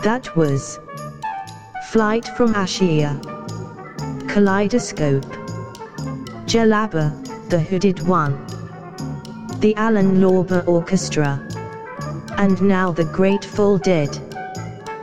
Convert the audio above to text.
That was Flight from Ashia, Kaleidoscope, Jalaba, The Hooded One, the Alan Lorber Orchestra, and now the Grateful Dead.